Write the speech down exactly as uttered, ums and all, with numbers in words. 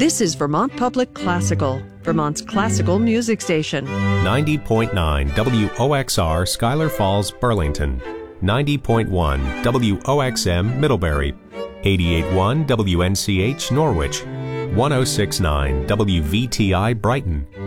This is Vermont Public Classical, Vermont's classical music station. ninety point nine W O X R Schuyler Falls, Burlington. ninety point one W O X M Middlebury. eighty-eight point one W N C H Norwich. one oh six point nine W V T I Brighton.